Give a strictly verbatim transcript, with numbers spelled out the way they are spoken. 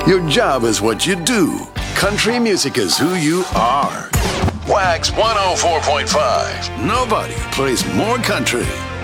Your job is what you do. Country music is who you are. Wax one oh four point five. Nobody plays more country.